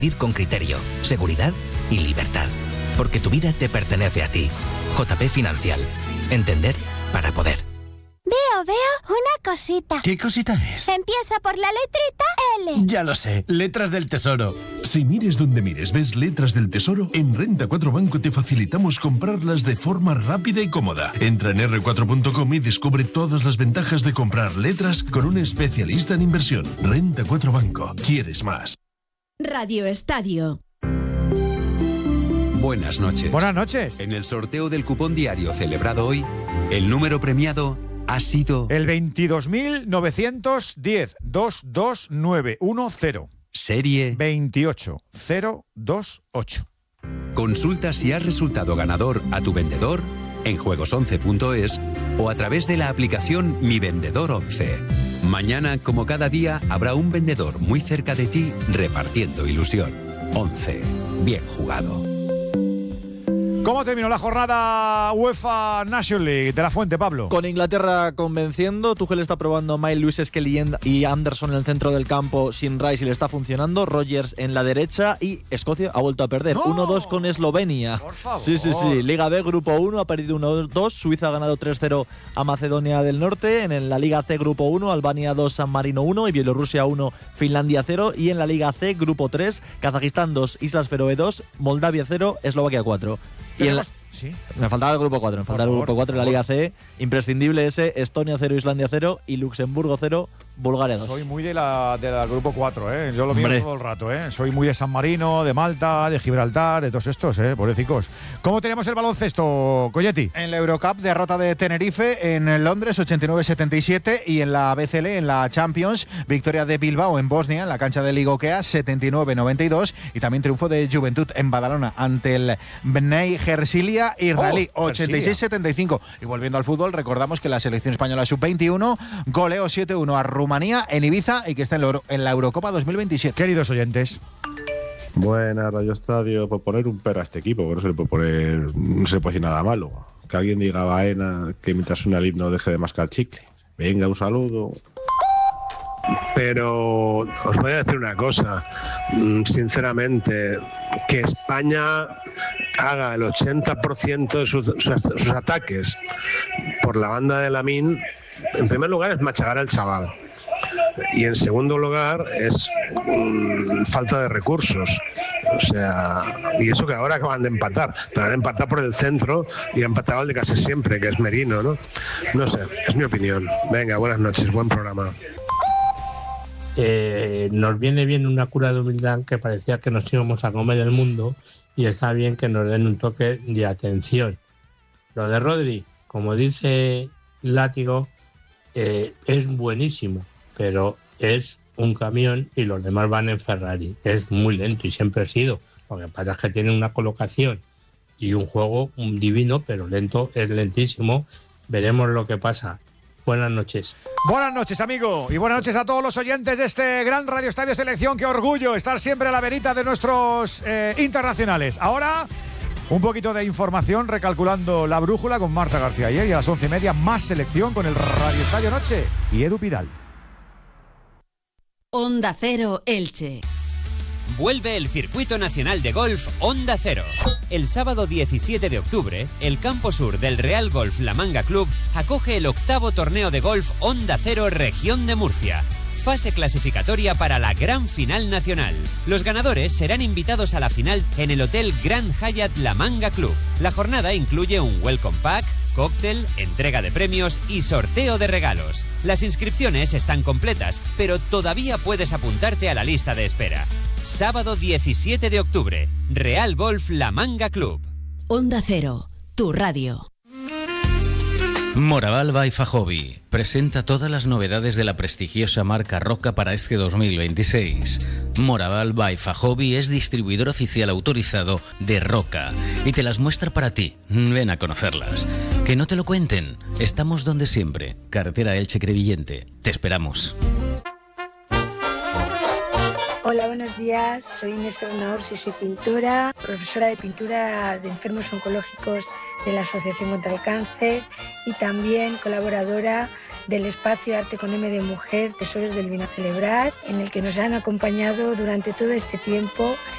Ir con criterio, seguridad y libertad. Porque tu vida te pertenece a ti. JP Financial. Entender para poder. Veo una cosita. ¿Qué cosita es? Empieza por la letrita L. Ya lo sé, letras del tesoro. Si mires donde mires, ves letras del tesoro, en Renta 4 Banco te facilitamos comprarlas de forma rápida y cómoda. Entra en r4.com y descubre todas las ventajas de comprar letras con un especialista en inversión. Renta 4 Banco. ¿Quieres más? Radio Estadio. Buenas noches. Buenas noches. En el sorteo del cupón diario celebrado hoy, el número premiado ha sido... el 22.910 22910. Serie 28028. Consulta si has resultado ganador a tu vendedor en juegos11.es o a través de la aplicación Mi Vendedor 11. Mañana, como cada día, habrá un vendedor muy cerca de ti repartiendo ilusión. 11. Bien jugado. ¿Cómo terminó la jornada UEFA Nations League de la Fuente, Pablo? Con Inglaterra convenciendo, Tuchel está probando a Miles Lewis Skelly y Anderson en el centro del campo sin Rice y le está funcionando, Rodgers en la derecha y Escocia ha vuelto a perder. ¡No! 1-2 con Eslovenia. Por favor. Sí. Liga B, Grupo 1, ha perdido 1-2, Suiza ha ganado 3-0 a Macedonia del Norte, en la Liga C, Grupo 1, Albania 2, San Marino 1 y Bielorrusia 1, Finlandia 0 y en la Liga C, Grupo 3, Kazajistán 2, Islas Feroe 2, Moldavia 0, Eslovaquia 4. Y en la... Sí. Me faltaba el grupo 4, el grupo 4 en la Liga C, imprescindible ese, Estonia 0, Islandia 0 y Luxemburgo 0, Bulgaria 2. Soy muy de la grupo 4, ¿eh? Yo lo miro todo el rato, ¿eh? Soy muy de San Marino, de Malta, de Gibraltar, de todos estos, pobrecicos. ¿Cómo tenemos el baloncesto, Colletti? En la Eurocup, derrota de Tenerife en Londres, 89-77, y en la BCL, en la Champions, victoria de Bilbao en Bosnia, en la cancha de Ligokea, 79-92, y también triunfo de Juventud en Badalona ante el Bnei Hersilia israelí, 86-75. Y volviendo al fútbol, recordamos que la selección española sub-21 goleó 7-1 a Rumanía en Ibiza y que está en la Eurocopa 2027. Queridos oyentes. Buenas, Radio Estadio. Por poner un pero a este equipo, no se le puede poner, no se le puede decir nada malo. Que alguien diga a Baena que mientras suena el himno deje de mascar chicle. Venga, un saludo. Pero os voy a decir una cosa, sinceramente, que España haga el 80% de sus ataques por la banda de Lamine, en primer lugar es machacar al chaval y en segundo lugar es falta de recursos. O sea, y eso que ahora acaban de empatar, pero han empatado por el centro y han empatado al de casi siempre, que es Merino, ¿no? No sé, es mi opinión. Venga, buenas noches, buen programa. Nos viene bien una cura de humildad, que parecía que nos íbamos a comer el mundo, y está bien que nos den un toque de atención. Lo de Rodri, como dice Látigo, es buenísimo, pero es un camión y los demás van en Ferrari. Es muy lento y siempre ha sido. Lo que pasa es que tiene una colocación y un juego divino, pero lento, es lentísimo. Veremos lo que pasa. Buenas noches. Buenas noches, amigo, y buenas noches a todos los oyentes de este gran Radio Estadio Selección. Qué orgullo estar siempre a la verita de nuestros internacionales. Ahora, un poquito de información recalculando la brújula con Marta García ayer, y a las 11:30 más selección con el Radio Estadio Noche y Edu Pidal. Onda Cero Elche. Vuelve el Circuito Nacional de Golf Onda Cero. El sábado 17 de octubre, el campo sur del Real Golf La Manga Club acoge el 8º torneo de golf Onda Cero Región de Murcia. Fase clasificatoria para la gran final nacional. Los ganadores serán invitados a la final en el Hotel Grand Hyatt La Manga Club. La jornada incluye un welcome pack, cóctel, entrega de premios y sorteo de regalos. Las inscripciones están completas, pero todavía puedes apuntarte a la lista de espera. Sábado 17 de octubre, Real Golf La Manga Club. Onda Cero, tu radio. Moraval by Fajobi presenta todas las novedades de la prestigiosa marca Roca para este 2026. Moraval by Fajobi es distribuidor oficial autorizado de Roca y te las muestra para ti. Ven a conocerlas. Que no te lo cuenten. Estamos donde siempre. Carretera Elche-Crevillente. Te esperamos. Hola, buenos días. Soy Inés Hernaurs y soy pintora, profesora de pintura de enfermos oncológicos de la Asociación contra el Cáncer y también colaboradora del espacio Arte con M de Mujer, Tesoros del Vino a Celebrar, en el que nos han acompañado durante todo este tiempo